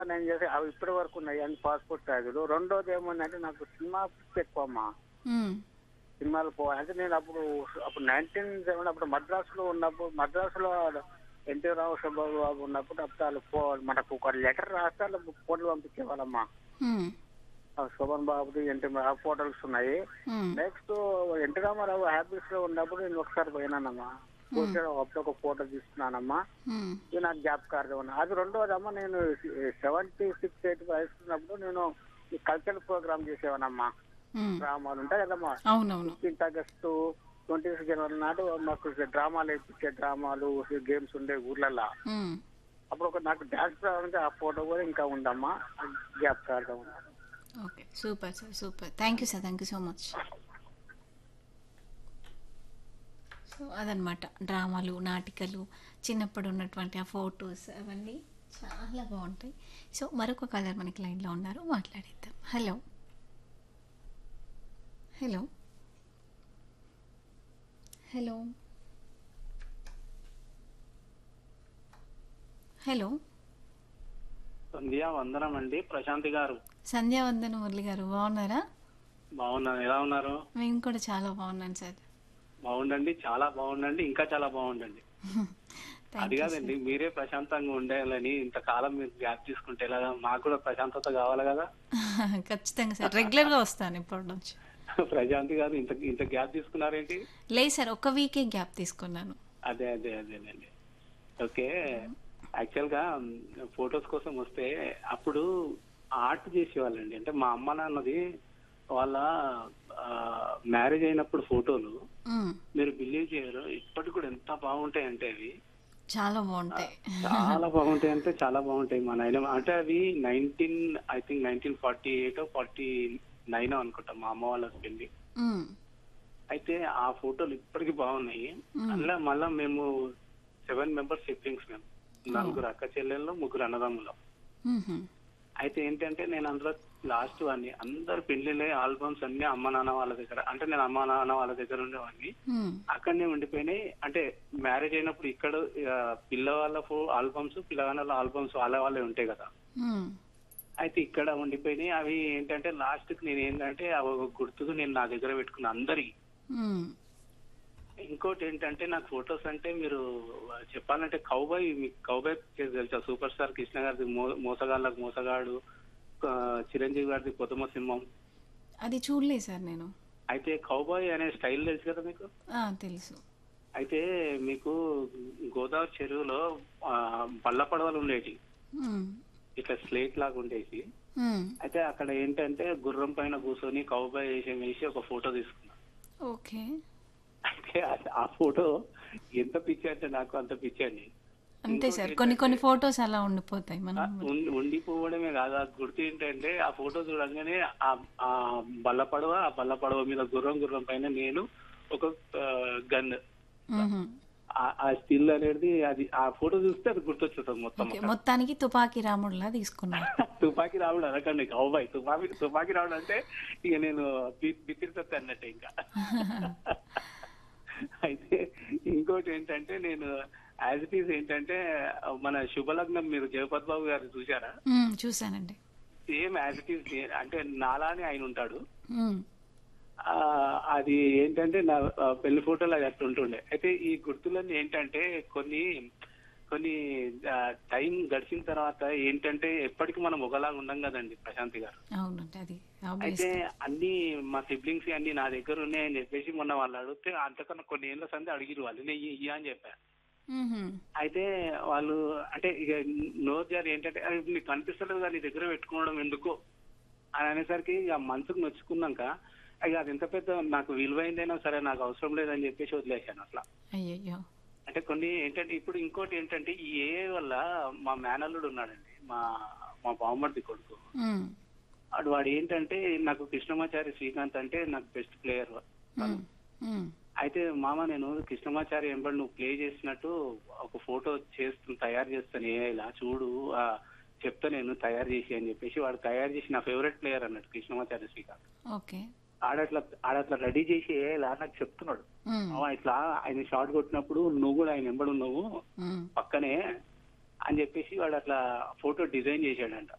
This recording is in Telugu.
నేను చేసి అవి ఇప్పటి వరకు ఉన్నాయి అన్ని పాస్పోర్ట్ సైజులు. రెండోది ఏముందంటే నాకు సినిమా పిచ్చి ఎక్కువ అమ్మా. హ్మ్. సినిమాలు పోవాలి అంటే నేను అప్పుడు 1970 అప్పుడు మద్రాసులో ఎన్టీ రావు సుబ్బాబు బాబు ఉన్నప్పుడు అప్పుడు మనకు ఒక లెటర్ రాస్తే వాళ్ళు ఫోటోలు పంపించేవాళ్ళమ్మా. హ్మ్. శోభన్ బాబుది ఎన్టీ రావు ఫోటోస్ ఉన్నాయి. హ్మ్. నెక్స్ట్ ఎన్టీ రామారావు హ్యాబిట్స్ లో ఉన్నప్పుడు నేను ఒకసారి పోయినానమ్మా. హ్మ్. పోతే అప్పుడు ఒక ఫోటో తీసుకున్నానమ్మా. హ్మ్. ఇది నాకు జ్ఞాపకార్థం ఉన్నా. అది రెండోదమ్మా నేను 76, 8 వయసున్నప్పుడు నేను ఈ కల్చరల్ ప్రోగ్రామ్ చేసేవానమ్మా. హ్మ్. డ్రామాలు ఉంటాయి కదమ్మా. అవునవును. 15th ఆగస్టు 26 జనవరి నాడు మాకు డ్రామాలు వేయించే డ్రామాలు గేమ్స్ ఉండే ఊర్లలో. హ్మ్. అప్పుడు నాకు డాన్స్ ప్రారంభించి ఆ ఫోటో కూడా ఇంకా ఉందమ్మా. జ్ఞాపకార్థం ఉన్నా. Okay. Super sir. Super. Thank you sir. Thank you so much. So అదనమాట. డ్రామాలు, నాటికలు, చిన్నప్పుడు ఉన్నటువంటి ఆ ఫోటోస్ అవన్నీ చాలా బాగుంటాయి. సో మరొక కలర్ మనకి లైన్లో ఉన్నారు, మాట్లాడేద్దాం. హలో. హలో. హలో. హలో. సంధ్యా వందనం అండి, ప్రశాంతి గారు. సంధ్యావందన మురళి గారు బాగున్నారా? బాగున్నాను, ఎలా ఉన్నారు? మేము కూడా చాలా బాగున్నాను సార్. బాగుండండి, చాలా బాగుండండి, ఇంకా చాలా బాగుండండి. అది థ్యాంక్ యూ కాదండి, సార్. మీరే ప్రశాంతంగా ఉండాలని ఇంతకాలం మీరు గ్యాప్ తీసుకుంటే ఎలాగా? మాకు కూడా ప్రశాంతత కావాలి కదా. ఖచ్చితంగా సార్, రెగ్యులర్గా వస్తాను ఇప్పటి నుంచి. ప్రశాంతి గారు ఇంత ఇంత గ్యాప్ తీసుకున్నారేంటి? లేదు సార్, ఒక వీకే గ్యాప్ తీసుకున్నాను. అదేనండి. ఓకే. యాక్చువల్ గా ఫొటోస్ కోసం వస్తే అప్పుడు ఆర్ట్ చేసేవాళ్ళండి. అంటే మా అమ్మ నాన్నది వాళ్ళ మ్యారేజ్ అయినప్పుడు ఫోటోలు మ్మ్. మీరు బిలీవ్ చేయరు, ఇప్పటికి కూడా ఎంత బాగుంటాయి అంటే అవి చాలా బాగుంటాయి. చాలా బాగుంటాయి, అంటే చాలా బాగుంటాయి. మా నాయన అంటే అవి 1949 అనుకుంటా మా అమ్మ వాళ్ళ పెళ్లి. మ్మ్. అయితే ఆ ఫోటోలు ఇప్పటికి బాగున్నాయి. అందులో మళ్ళా మేము 7 మెంబర్స్ సిబ్లింగ్స్, మేము 4 అక్క చెల్లెళ్ళు, 3 అన్నదమ్ములు. మ్మ్. అయితే ఏంటంటే నేను అందులో లాస్ట్ వాడిని. అందరు పెళ్లిళ్ళ ఆల్బమ్స్ అన్ని అమ్మ నాన్న వాళ్ళ దగ్గర, అంటే నేను అమ్మ నాన్న వాళ్ళ దగ్గర ఉండేవాడిని. మ్మ్. అక్కడనే ఉండిపోయినాయి. అంటే మ్యారేజ్ అయినప్పుడు ఇక్కడ పిల్లవాళ్ళ ఆల్బమ్స్, పిల్లగాళ్ళ ఆల్బమ్స్ వాళ్ళే ఉంటాయి కదా. మ్మ్. అయితే ఇక్కడ ఉండిపోయినాయి. అవి ఏంటంటే లాస్ట్ కి నేను ఏంటంటే ఒక గుర్తుకు నేను నా దగ్గర పెట్టుకున్న అందరికి. మ్మ్. ఇంకోటి ఏంటంటే నాకు ఫొటోస్ అంటే మీరు చెప్పాలంటే కౌబాయ్, మీకు కౌబాయ్ తెలుసా? సూపర్ స్టార్ కృష్ణ గారిది మోసగాళ్ళకు మోసగాడు, చిరంజీవి గారిది కొత్తమ సింహం. అది చూడలేదు సార్ నేను. అయితే కౌబాయ్ అనే స్టైల్ తెలుసు కదా మీకు? తెలుసు. అయితే మీకు గోదావరి చెరువులో బల్ల పడవలు ఉండేవి, మ్మ్. ఇట్లా స్లేట్ లాగా ఉండేసి. మ్మ్. అయితే అక్కడ ఏంటంటే గుర్రం పైన కూర్చొని కౌబాయ్ వేసి ఒక ఫోటో తీసుకున్నా. ఓకే. అయితే ఆ ఫోటో ఎంత పిచ్చి అంటే నాకు అంత పిచ్చి అండి. అంతే సార్, కొన్ని ఫొటోస్ అలా ఉండిపోతాయి మనం. ఉండిపోవడమే కాదు, ఆ గుర్తు ఏంటంటే ఆ ఫోటో చూడంగానే ఆ బల్ల పడవ మీద గుర్రం పైన నేను ఒక గన్, మ్మ్. ఆ స్టిల్ అనేది అది ఆ ఫోటో చూస్తే అది గుర్తొచ్చేస్తుంది మొత్తం. ఓకే, మొత్తానికి తుపాకీ రాముడిలా తీసుకున్నారు. తుపాకీ రావడం అనకండి, కౌబాయ్ తుపాకీ రావడం అంటే ఇక నేను బిత్తిరితత్తి అన్నట్టే ఇంకా. అయితే ఇంకోటి ఏంటంటే నేను యాజ్ ఇట్ ఈస్ ఏంటంటే మన శుభలగ్నం మీరు జగపతి బాబు గారు చూసారా? చూసానండి. సేమ్ యాజ్ ఇట్ ఈస్, అంటే నాలానే ఆయన ఉంటాడు. మ్మ్. అది ఏంటంటే నా పెళ్లి ఫోటోలు అది అట్లా ఉంటుండే. అయితే ఈ గుర్తులన్నీ ఏంటంటే కొన్ని కొన్ని టైం గడిచిన తర్వాత ఏంటంటే ఎప్పటికీ మనం ఒకలాగా ఉండం కదండి ప్రశాంతి గారు. అవునండి, అది అయితే అన్ని మా సిబ్లింగ్స్ అన్ని నా దగ్గర ఉన్నాయని చెప్పేసి మొన్న వాళ్ళు అడిగితే అంతకన్నా కొన్ని ఏళ్ళ సంది అడిగిరు వాళ్ళు, నేను ఇయ్య అని చెప్పాను. అయితే వాళ్ళు అంటే ఇక నోరు జారి ఏంటంటే అది నీకు కనిపిస్తలేదు కానీ నీ దగ్గర పెట్టుకోవడం ఎందుకో అని అనేసరికి ఇక మనసుకు నొచ్చుకున్నాక ఇక అది ఎంత పెద్ద నాకు విలువైందైనా సరే నాకు అవసరం లేదని చెప్పేసి వదిలేశాను అట్లా. అయ్యయ్యో. అంటే కొన్ని ఏంటంటే ఇప్పుడు ఇంకోటి ఏంటంటే ఈ ఏ వల్ల మా మేనల్లుడు ఉన్నాడండి, మా బావమర్ది కొడుకు. వాడు ఏంటంటే నాకు కృష్ణమాచారి శ్రీకాంత్ అంటే నాకు బెస్ట్ ప్లేయర్. అయితే మామ నేను కృష్ణమాచారి ఎంబడి నువ్వు ప్లే చేసినట్టు ఒక ఫోటో తయారు చేస్తాను ఇలా చూడు, చెప్తా నేను తయారు చేసి అని చెప్పేసి వాడు తయారు చేసి నా ఫేవరెట్ ప్లేయర్ అన్నట్టు కృష్ణమాచారి శ్రీకాంత్. ఓకే. ఆడట్లా రెడీ చేసి ఇలా నాకు చెప్తున్నాడు, ఇట్లా ఆయన షాట్ కొట్టినప్పుడు నువ్వు కూడా ఆయన ఎంబడి ఉన్నావు పక్కనే అని చెప్పేసి వాడు అట్లా ఫోటో డిజైన్ చేశాడంట.